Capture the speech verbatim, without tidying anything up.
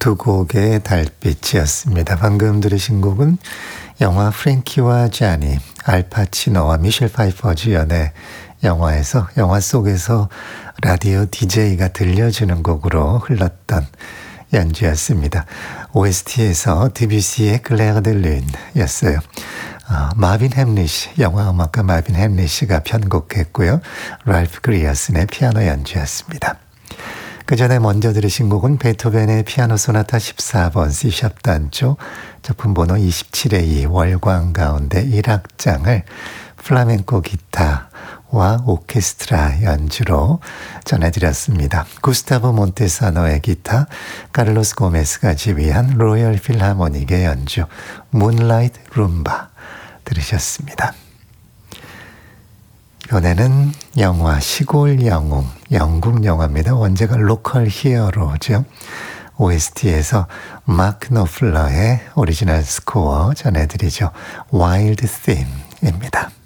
두 곡의 달빛이었습니다. 방금 들으신 곡은 영화 프랭키와 쟈니, 알파치노와 미셸 파이퍼 주연의 영화에서 영화 속에서 라디오 디제이가 들려주는 곡으로 흘렀던 연주였습니다. 오에스티에서 드뷔시의 클레어 드 룬이었어요. 어, 마빈 햄리시, 영화 음악가 마빈 햄리시가 편곡했고요. 랄프 그리어슨의 피아노 연주였습니다. 그 전에 먼저 들으신 곡은 베토벤의 피아노 소나타 십사 번 C샵 단조 작품 번호 이십칠의 이 월광 가운데 일 악장을 플라멩코 기타와 오케스트라 연주로 전해드렸습니다. 구스타보 몬테사노의 기타, 카를로스 고메스가 지휘한 로열 필하모닉의 연주 문라이트 룸바 들으셨습니다. 이번에는 영화 시골 영웅, 영국 영화입니다. 원제가 로컬 히어로죠. 오에스티에서 마크 노플러의 오리지널 스코어 전해드리죠. 와일드 팀입니다.